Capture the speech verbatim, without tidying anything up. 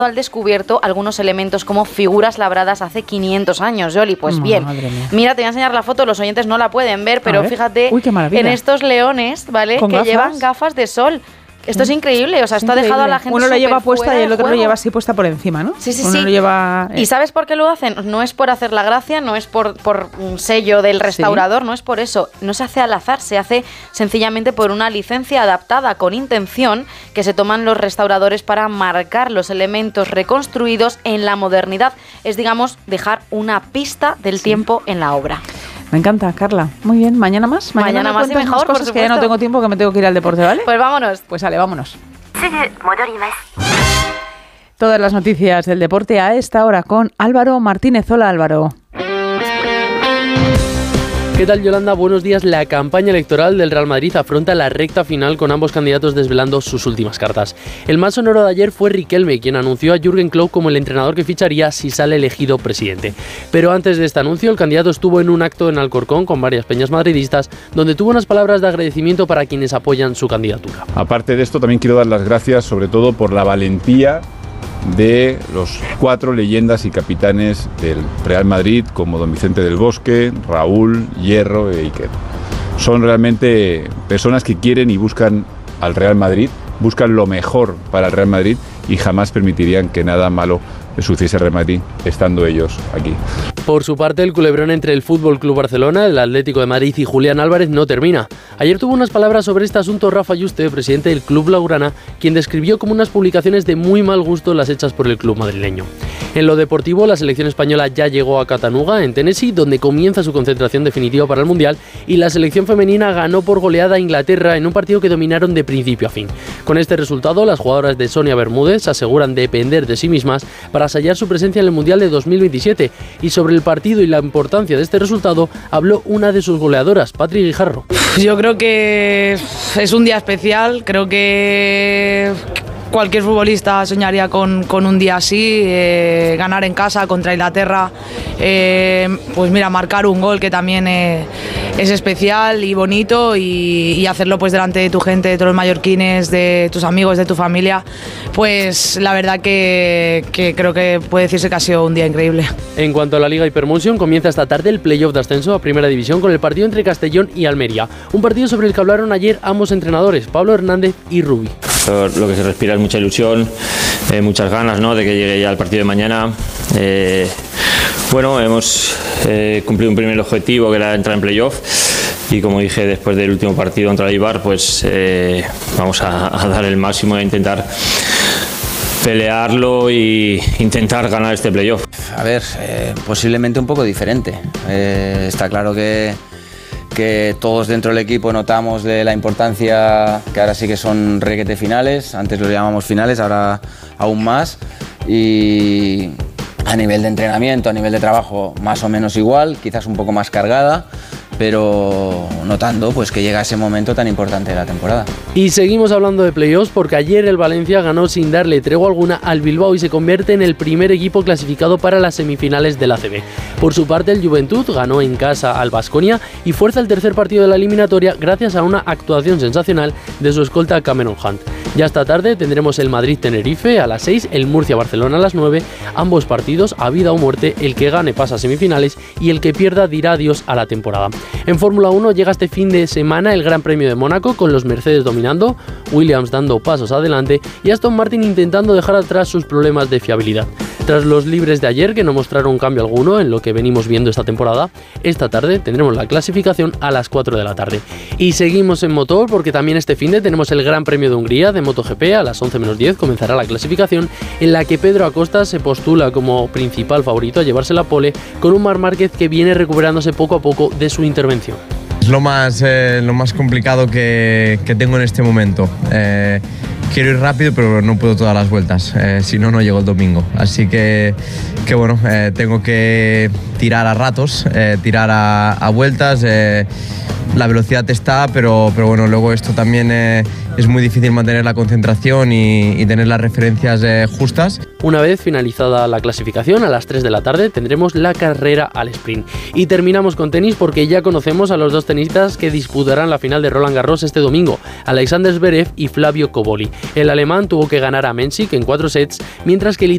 al descubierto algunos elementos como figuras labradas hace quinientos años, Yoli. Pues Madre bien, mía. Mira, te voy a enseñar la foto, los oyentes no la pueden ver, pero ver. fíjate Uy, qué maravilla. en estos leones, ¿vale? Que ¿Con llevan gafas? gafas de sol. Esto es increíble, o sea, Es esto ha dejado a la increíble. gente Uno la lleva súper puesta fuera y el de otro lo juego. lleva así puesta por encima, ¿no? Sí, sí, Uno sí. lo lleva, eh. ¿Y sabes por qué lo hacen? No es por hacer la gracia, no es por, por un sello del restaurador, Sí. no es por eso. No se hace al azar, se hace sencillamente por una licencia adaptada con intención que se toman los restauradores para marcar los elementos reconstruidos en la modernidad. Es, digamos, dejar una pista del Sí. tiempo en la obra. Me encanta, Carla. Muy bien, mañana más. Mañana, Mañana me más y cuentas mejor, por cosas que ya no supuesto. tengo tiempo, que me tengo que ir al deporte, ¿vale? Pues vámonos. Pues vale, vámonos. Todas las noticias del deporte a esta hora con Álvaro Martínez. Hola, Álvaro. ¿Qué tal, Yolanda? Buenos días. La campaña electoral del Real Madrid afronta la recta final con ambos candidatos desvelando sus últimas cartas. El más sonoro de ayer fue Riquelme, quien anunció a Jürgen Klopp como el entrenador que ficharía si sale elegido presidente. Pero antes de este anuncio, el candidato estuvo en un acto en Alcorcón con varias peñas madridistas, donde tuvo unas palabras de agradecimiento para quienes apoyan su candidatura. Aparte de esto, también quiero dar las gracias sobre todo por la valentía de los cuatro leyendas y capitanes del Real Madrid, como don Vicente del Bosque, Raúl, Hierro e Iker. Son realmente personas que quieren y buscan al Real Madrid, buscan lo mejor para el Real Madrid y jamás permitirían que nada malo le sucediese al Real Madrid estando ellos aquí. Por su parte, el culebrón entre el F C Barcelona, el Atlético de Madrid y Julián Álvarez no termina. Ayer tuvo unas palabras sobre este asunto Rafa Yuste, presidente del club blaugrana, quien describió como unas publicaciones de muy mal gusto las hechas por el club madrileño. En lo deportivo, la selección española ya llegó a Chattanooga, en Tennessee, donde comienza su concentración definitiva para el Mundial, y la selección femenina ganó por goleada a Inglaterra en un partido que dominaron de principio a fin. Con este resultado, las jugadoras de Sonia Bermúdez aseguran depender de sí mismas para sellar su presencia en el Mundial de dos mil veintisiete, y sobre el partido y la importancia de este resultado habló una de sus goleadoras, Patri Guijarro. Yo creo que es un día especial, creo que cualquier futbolista soñaría con, con un día así, eh, ganar en casa contra Inglaterra, eh, pues mira, marcar un gol que también eh, es especial y bonito, y, y hacerlo pues delante de tu gente, de todos los mallorquines, de tus amigos, de tu familia, pues la verdad que, que creo que puede decirse que ha sido un día increíble. En cuanto a la Liga Hypermotion, comienza esta tarde el playoff de ascenso a Primera División con el partido entre Castellón y Almería, un partido sobre el que hablaron ayer ambos entrenadores, Pablo Hernández y Rubi. Lo que se respira es mucha ilusión, eh, muchas ganas, ¿no?, de que llegue ya el partido de mañana. Eh, bueno, hemos eh, cumplido un primer objetivo, que era entrar en playoff, y como dije después del último partido contra el Eibar, pues eh, vamos a, a dar el máximo e intentar pelearlo e intentar ganar este playoff. A ver, eh, posiblemente un poco diferente. Eh, está claro que que todos dentro del equipo notamos de la importancia, que ahora sí que son requete finales, antes lo llamamos finales, ahora aún más, y a nivel de entrenamiento, a nivel de trabajo más o menos igual, quizás un poco más cargada, pero notando pues que llega ese momento tan importante de la temporada. Y seguimos hablando de playoffs porque ayer el Valencia ganó sin darle tregua alguna al Bilbao y se convierte en el primer equipo clasificado para las semifinales del A C B. Por su parte, el Juventud ganó en casa al Baskonia y fuerza el tercer partido de la eliminatoria gracias a una actuación sensacional de su escolta Cameron Hunt. Ya esta tarde tendremos el Madrid-Tenerife a las seis, el Murcia-Barcelona a las nueve, ambos partidos a vida o muerte, el que gane pasa a semifinales y el que pierda dirá adiós a la temporada. En Fórmula uno llega este fin de semana el Gran Premio de Mónaco con los Mercedes dominando, Williams dando pasos adelante y Aston Martin intentando dejar atrás sus problemas de fiabilidad. Tras los libres de ayer, que no mostraron cambio alguno en lo que venimos viendo esta temporada, esta tarde tendremos la clasificación a las cuatro de la tarde. Y seguimos en motor porque también este fin de tenemos el Gran Premio de Hungría de MotoGP. A las once menos diez comenzará la clasificación en la que Pedro Acosta se postula como principal favorito a llevarse la pole con un Marc Márquez que viene recuperándose poco a poco de su intervención. Es lo más, eh, lo más complicado que, que tengo en este momento. Eh, quiero ir rápido, pero no puedo todas las vueltas, eh, si no, no llego el domingo. Así que, que bueno, eh, tengo que tirar a ratos, eh, tirar a, a vueltas. Eh, la velocidad está, pero, pero bueno, luego esto también eh, es muy difícil mantener la concentración y, y tener las referencias eh, justas. Una vez finalizada la clasificación, a las tres de la tarde tendremos la carrera al sprint. Y terminamos con tenis porque ya conocemos a los dos tenistas que disputarán la final de Roland Garros este domingo, Alexander Zverev y Flavio Cobolli. El alemán tuvo que ganar a Mensik en cuatro sets, mientras que el